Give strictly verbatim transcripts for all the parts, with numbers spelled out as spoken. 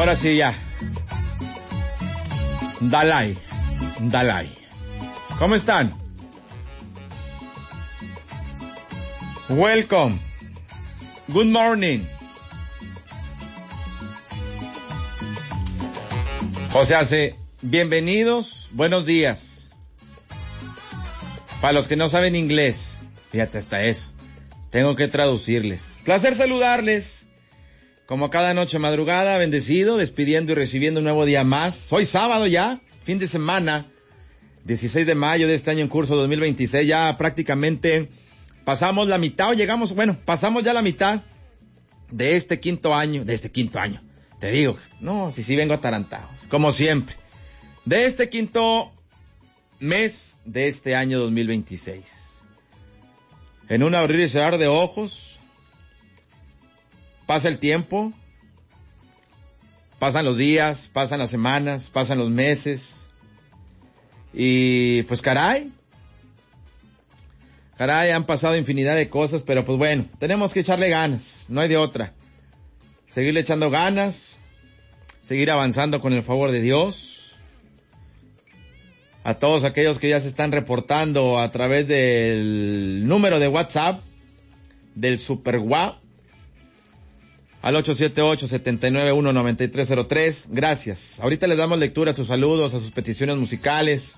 Ahora sí, ya. Dalai. Dalai. ¿Cómo están? Welcome. Good morning. O sea, sí, bienvenidos, buenos días. Para los que no saben inglés, fíjate hasta eso, tengo que traducirles. Placer saludarles. Como cada noche madrugada, bendecido, despidiendo y recibiendo un nuevo día más. Hoy sábado ya, fin de semana, dieciséis de mayo de este año en curso dos mil veintiséis. Ya prácticamente pasamos la mitad o llegamos, bueno, pasamos ya la mitad de este quinto año, de este quinto año. Te digo, no, si sí vengo atarantado, como siempre. De este quinto mes de este año dos mil veintiséis. En un abrir y cerrar de ojos, pasa el tiempo, pasan los días, pasan las semanas, pasan los meses. Y pues caray, caray, han pasado infinidad de cosas, pero pues bueno, tenemos que echarle ganas, no hay de otra. Seguirle echando ganas, seguir avanzando con el favor de Dios. A todos aquellos que ya se están reportando a través del número de WhatsApp del Super Guap al ocho siete ocho, siete nueve uno, nueve tres cero tres. Gracias. Ahorita les damos lectura a sus saludos, a sus peticiones musicales.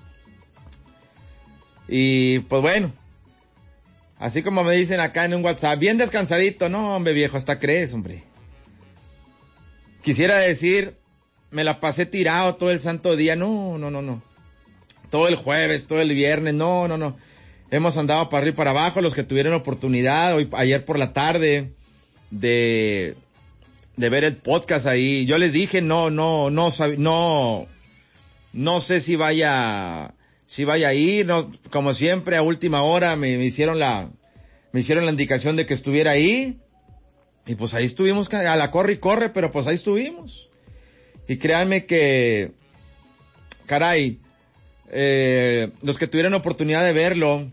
Y pues bueno, así como me dicen acá en un WhatsApp, bien descansadito. No, hombre viejo, hasta crees, hombre. Quisiera decir, me la pasé tirado todo el santo día. No, no, no, no. Todo el jueves, todo el viernes, no, no, no. Hemos andado para arriba y para abajo, los que tuvieron oportunidad, hoy, ayer por la tarde, de, de ver el podcast ahí. Yo les dije, no, no, no, no, no sé si vaya, si vaya a ir, no, como siempre, a última hora me, me hicieron la, me hicieron la indicación de que estuviera ahí. Y pues ahí estuvimos, a la corre y corre, pero pues ahí estuvimos. Y créanme que, caray, eh, los que tuvieron oportunidad de verlo,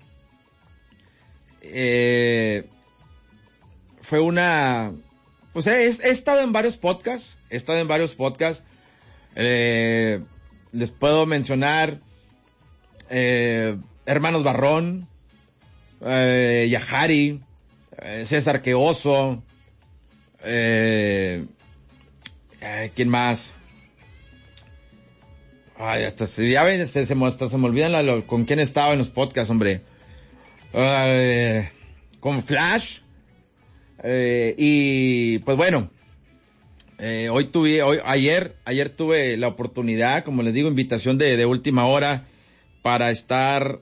eh, fue una, pues he, he estado en varios podcasts, he estado en varios podcasts, eh, les puedo mencionar, eh, Hermanos Barrón, eh, Yajari, eh, César Queoso, eh, eh, ¿quién más? Ay, hasta se, ya ven, se, se, hasta se me olvidan la, lo, con quién estaba en los podcasts, hombre. Uh, con Flash. Eh, y pues bueno, eh, hoy tuve, hoy, ayer, ayer tuve la oportunidad, como les digo, invitación de, de última hora para estar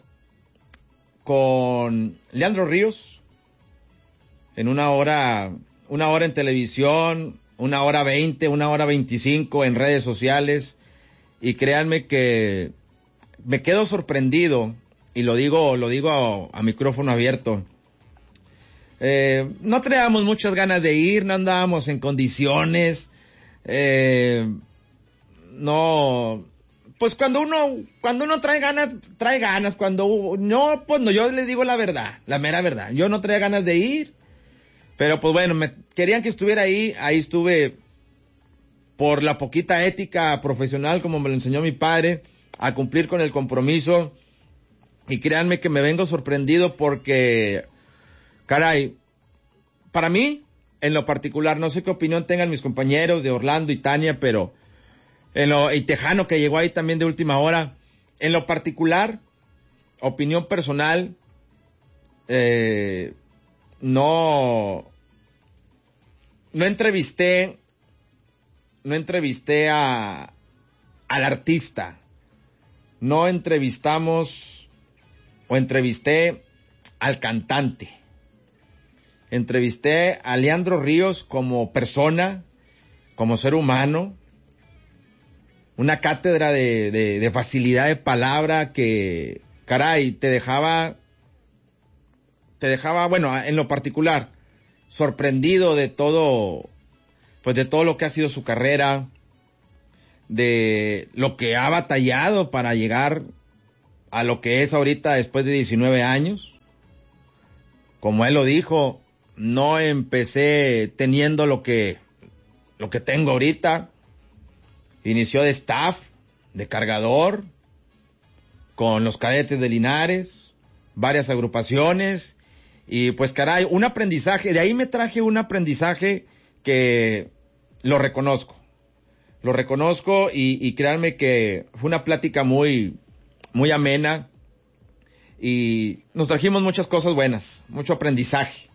con Leandro Ríos en una hora, una hora en televisión, una hora veinte, una hora veinticinco en redes sociales. Y créanme que me quedo sorprendido, y lo digo, lo digo a, a micrófono abierto. Eh, no traíamos muchas ganas de ir, no andábamos en condiciones, eh, no, pues cuando uno, cuando uno trae ganas, trae ganas, cuando no, pues no, yo les digo la verdad, la mera verdad, yo no traía ganas de ir, pero pues bueno, me querían que estuviera ahí, ahí estuve, por la poquita ética profesional, como me lo enseñó mi padre, a cumplir con el compromiso. Y créanme que me vengo sorprendido porque, caray, para mí, en lo particular, no sé qué opinión tengan mis compañeros de Orlando y Tania, pero en lo, y Tejano, que llegó ahí también de última hora, en lo particular, opinión personal, eh, no, no entrevisté No entrevisté a, al artista, no entrevistamos o entrevisté al cantante, entrevisté a Leandro Ríos como persona, como ser humano, una cátedra de, de, de facilidad de palabra que, caray, te dejaba, te dejaba, bueno, en lo particular, sorprendido de todo, pues de todo lo que ha sido su carrera, de lo que ha batallado para llegar a lo que es ahorita después de diecinueve años. Como él lo dijo, no empecé teniendo lo que, lo que tengo ahorita. inició de staff, de cargador, con los Cadetes de Linares, varias agrupaciones, y pues caray, un aprendizaje, de ahí me traje un aprendizaje que lo reconozco, lo reconozco y, y créanme que fue una plática muy, muy amena, y nos trajimos muchas cosas buenas, mucho aprendizaje.